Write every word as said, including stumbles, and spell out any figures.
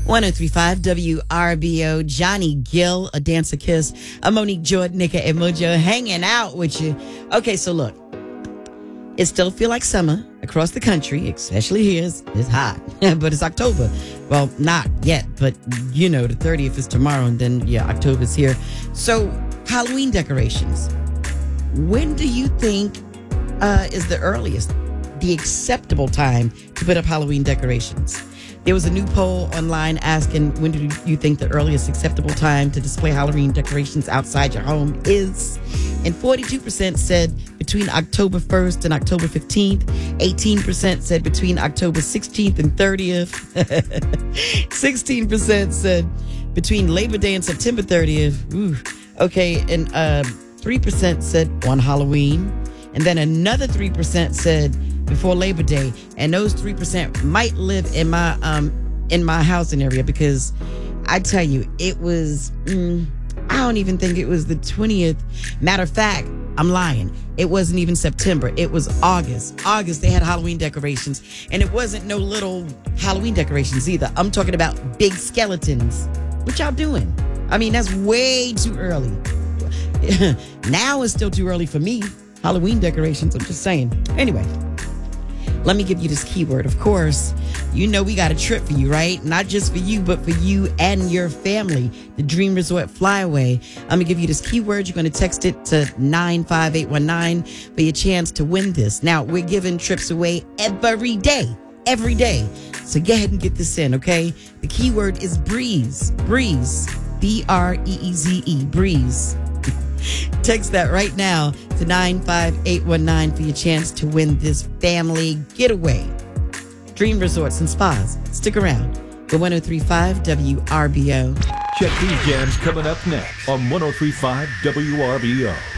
one oh three point five W R B O, Johnny Gill, A Dance a Kiss, a Monique Jordan, Nika and Mojo hanging out with you. Okay, so look, it still feel like summer across the country, especially here. It's, it's hot, but it's October. Well, not yet, but you know, the thirtieth is tomorrow, and then, yeah, October's here. So, Halloween decorations. When do you think uh, is the earliest, the acceptable time to put up Halloween decorations? There was a new poll online asking, when do you think the earliest acceptable time to display Halloween decorations outside your home is? And forty-two percent said between October first and October fifteenth. eighteen percent said between October sixteenth and thirtieth. sixteen percent said between Labor Day and September thirtieth. Ooh. Okay, and uh, three percent said on Halloween. And then another three percent said before Labor Day, and those three percent might live in my um in my housing area, because I tell you, it was mm, I don't even think it was the twentieth. Matter of fact, I'm lying. It wasn't even September. It was August. August, they had Halloween decorations, and it wasn't no little Halloween decorations either. I'm talking about big skeletons. What y'all doing? I mean, that's way too early. Now it's still too early for me. Halloween decorations, I'm just saying. Anyway, let me give you this keyword. Of course, you know we got a trip for you, right? Not just for you, but for you and your family. The Dream Resort Flyaway. I'm going to give you this keyword. You're going to text it to nine five eight one nine for your chance to win this. Now, we're giving trips away every day. Every day. So go ahead and get this in, okay? The keyword is breeze. Breeze. B R E E Z E. Breeze. Text that right now to nine five eight one nine for your chance to win this family getaway. Dream Resorts and Spas. Stick around for one oh three point five W R B O. Check these jams coming up next on one oh three point five W R B O.